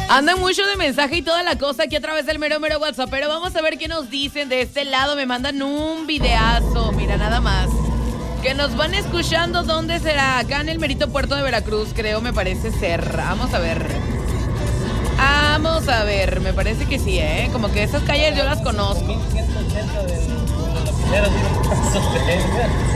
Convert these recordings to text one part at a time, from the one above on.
Andan mucho de mensaje y toda la cosa aquí a través del mero WhatsApp, pero vamos a ver qué nos dicen de este lado. Me mandan un videazo, mira nada más. Que nos van escuchando, ¿dónde será? Acá en el merito puerto de Veracruz, creo, me parece ser. Vamos a ver. Me parece que sí, ¿eh? Como que esas calles yo las conozco. 1180 de los primeros.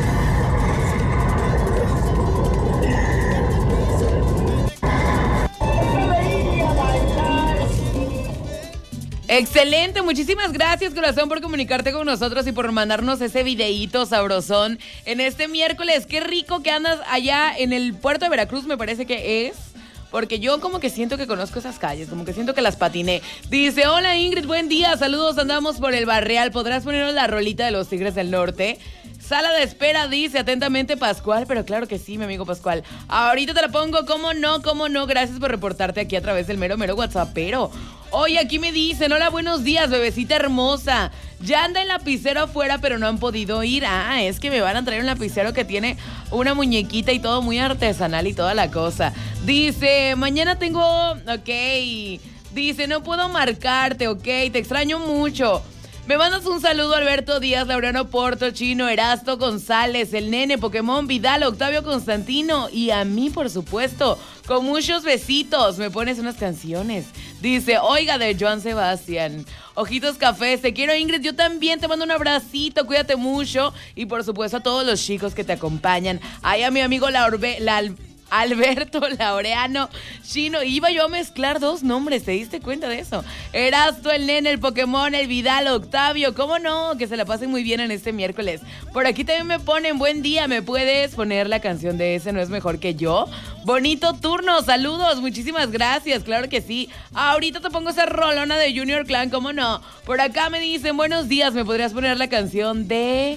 Excelente, muchísimas gracias, corazón, por comunicarte con nosotros y por mandarnos ese videíto sabrosón en este miércoles. Qué rico que andas allá en el puerto de Veracruz, me parece que es. Porque yo como que siento que conozco esas calles, como que siento que las patiné. Dice, hola Ingrid, buen día, saludos, andamos por el Barrial. ¿Podrás ponernos la rolita de los Tigres del Norte? Sala de espera, dice atentamente Pascual, pero claro que sí, mi amigo Pascual. Ahorita te la pongo, cómo no, gracias por reportarte aquí a través del mero WhatsAppero. Oye, aquí me dicen, hola, buenos días, bebecita hermosa. Ya anda el lapicero afuera, pero no han podido ir. Ah, es que me van a traer un lapicero que tiene una muñequita y todo muy artesanal y toda la cosa. Dice, mañana tengo, ok. Dice, no puedo marcarte, ok, te extraño mucho. Me mandas un saludo a Alberto Díaz, Laureano Porto, Chino, Erasto González, el Nene, Pokémon, Vidal, Octavio Constantino y a mí, por supuesto, con muchos besitos. Me pones unas canciones. Dice, oiga, de Joan Sebastián. Ojitos Cafés, te quiero, Ingrid, yo también te mando un abracito, cuídate mucho. Y por supuesto a todos los chicos que te acompañan. Ahí a mi amigo Alberto, Laureano, Chino. Iba yo a mezclar dos nombres, ¿te diste cuenta de eso? Erasto, el Nene, el Pokémon, el Vidal, Octavio. ¿Cómo no? Que se la pasen muy bien en este miércoles. Por aquí también me ponen, buen día, ¿me puedes poner la canción de Ese no es mejor que yo? Bonito turno, saludos, muchísimas gracias, claro que sí. Ahorita te pongo esa rolona de Junior Clan, ¿cómo no? Por acá me dicen, buenos días, ¿me podrías poner la canción de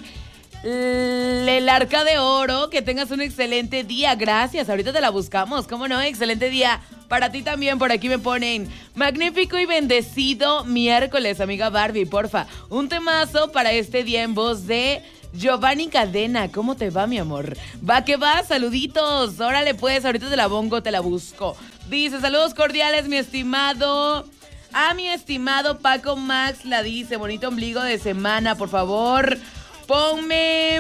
El Arca de Oro? Que tengas un excelente día, gracias, ahorita te la buscamos, ¿cómo no? Excelente día para ti también. Por aquí me ponen, magnífico y bendecido miércoles, amiga Barbie, porfa, un temazo para este día en voz de Giovanni Cadena. ¿Cómo te va, mi amor? Va que va, saluditos, órale pues, ahorita te la pongo, te la busco. Dice, saludos cordiales, mi estimado... mi estimado Paco Max la dice, bonito ombligo de semana, por favor, ponme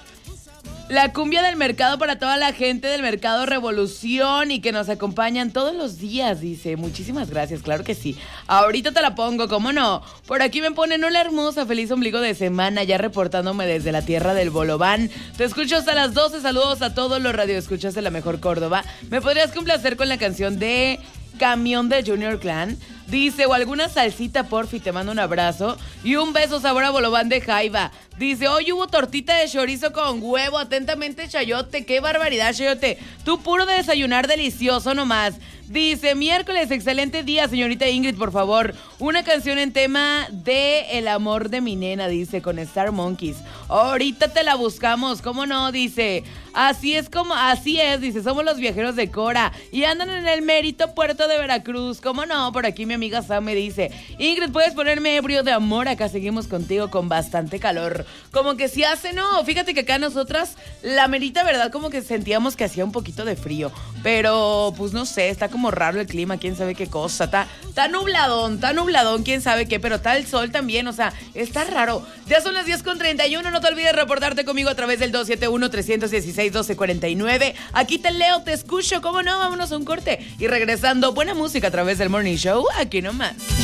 la cumbia del mercado para toda la gente del Mercado Revolución y que nos acompañan todos los días, dice. Muchísimas gracias, claro que sí. Ahorita te la pongo, ¿cómo no? Por aquí me ponen, hola hermosa, feliz ombligo de semana, ya reportándome desde la tierra del Bolobán. Te escucho hasta las 12, saludos a todos los radioescuchas de la mejor Córdoba. ¿Me podrías complacer con la canción de Camión de Junior Clan? Dice, o alguna salsita, porfi, te mando un abrazo y un beso sabor a Bolobán de Jaiba. Dice, hoy hubo tortita de chorizo con huevo, atentamente Chayote, qué barbaridad Chayote, tú puro de desayunar delicioso nomás. Dice, miércoles, excelente día, señorita Ingrid, por favor, una canción en tema de El amor de mi nena, dice, con Star Monkeys. Ahorita te la buscamos, ¿cómo no? Dice, así es, dice, somos los viajeros de Cora y andan en el mérito puerto de Veracruz, ¿cómo no? Por aquí mi amiga Sam me dice, Ingrid, ¿puedes ponerme ebrio de amor? Acá seguimos contigo con bastante calor. Como que sí hace, no, fíjate que acá nosotras, la merita verdad, como que sentíamos que hacía un poquito de frío, pero pues no sé, está como raro el clima, quién sabe qué cosa, está nubladón, quién sabe qué, pero está el sol también, o sea, está raro. Ya son las 10:31, no te olvides reportarte conmigo a través del 271-316-1249. Aquí te leo, te escucho, ¿cómo no? Vámonos a un corte y regresando, buena música a través del Morning Show, aquí nomás.